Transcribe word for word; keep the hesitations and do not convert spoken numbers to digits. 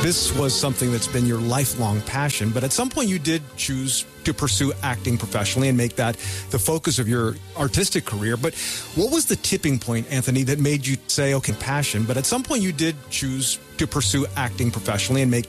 This was something that's been your lifelong passion, but at some point you did choose to pursue acting professionally and make that the focus of your artistic career. But what was the tipping point, Anthony, that made you say, okay, passion, but at some point you did choose to pursue acting professionally and make